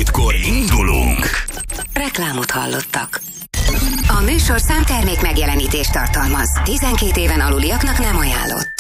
7-kor indulunk. Reklámot hallottak. A műsor számtermék megjelenítést tartalmaz. 12 éven aluliaknak nem ajánlott.